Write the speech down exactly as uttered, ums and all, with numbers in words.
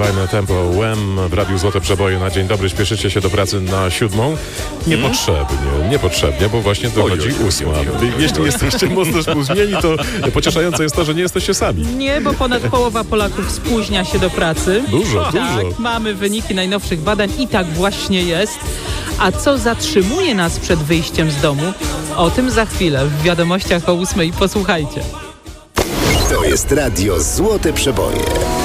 fajne tempo Wham w Radiu Złote Przeboje na dzień dobry. Śpieszycie się do pracy na siódmą? Niepotrzebnie, niepotrzebnie, bo właśnie dochodzi Oj, oj, oj, ósma. oj, oj, oj. Jeśli jesteście mocno spóźnieni, to pocieszające jest to, że nie jesteście sami. Nie, bo ponad połowa Polaków spóźnia się do pracy. Dużo, tak, dużo. Mamy wyniki najnowszych badań i tak właśnie jest. A co zatrzymuje nas przed wyjściem z domu? O tym za chwilę w wiadomościach o ósmej. Posłuchajcie. To jest Radio Złote Przeboje.